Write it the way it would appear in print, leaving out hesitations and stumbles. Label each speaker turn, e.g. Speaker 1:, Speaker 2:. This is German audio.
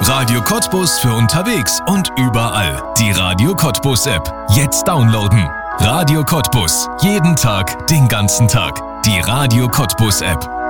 Speaker 1: Radio Cottbus für unterwegs und überall. Die Radio Cottbus App. Jetzt downloaden. Radio Cottbus. Jeden Tag, den ganzen Tag. Die Radio Cottbus App.